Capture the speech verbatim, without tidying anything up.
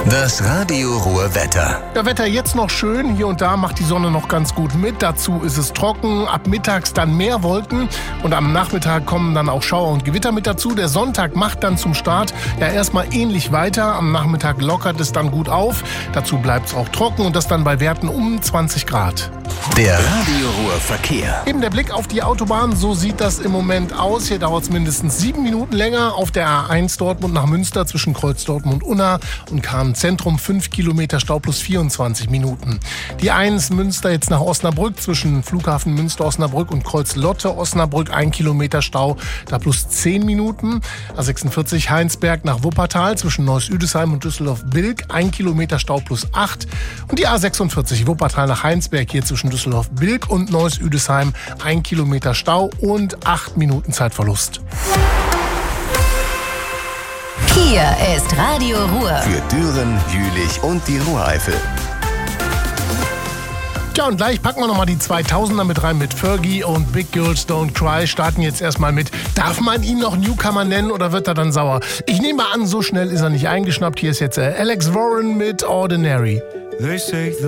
Das Radio Ruhr Wetter. Ja, Wetter jetzt noch schön. Hier und da macht die Sonne noch ganz gut mit. Dazu ist es trocken. Ab mittags dann mehr Wolken. Und am Nachmittag kommen dann auch Schauer und Gewitter mit dazu. Der Sonntag macht dann zum Start ja erstmal ähnlich weiter. Am Nachmittag lockert es dann gut auf. Dazu bleibt es auch trocken und das dann bei Werten um zwanzig Grad. Der Radio Ruhr Verkehr. Eben der Blick auf die Autobahn. So sieht das im Moment aus. Hier dauert es mindestens sieben Minuten länger. Auf der A eins Dortmund nach Münster zwischen Kreuz Dortmund-Unna und Kahn Zentrum fünf Kilometer Stau plus vierundzwanzig Minuten. Die eins Münster jetzt nach Osnabrück zwischen Flughafen Münster-Osnabrück und Kreuz Lotte-Osnabrück ein Kilometer Stau, da plus zehn Minuten. A sechsundvierzig Heinsberg nach Wuppertal zwischen Neuss-Üdesheim und Düsseldorf-Bilk ein Kilometer Stau plus acht. Und die A sechsundvierzig Wuppertal nach Heinsberg hier zwischen Düsseldorf-Bilk und Neuss-Üdesheim ein Kilometer Stau und acht Minuten Zeitverlust. Hier ist Radio Ruhr. Für Düren, Jülich und die Ruhreifel. Tja, und gleich packen wir nochmal die zweitausender mit rein mit Fergie und Big Girls Don't Cry. Starten jetzt erstmal mit, darf man ihn noch Newcomer nennen oder wird er dann sauer? Ich nehme an, so schnell ist er nicht eingeschnappt. Hier ist jetzt Alex Warren mit Ordinary. They say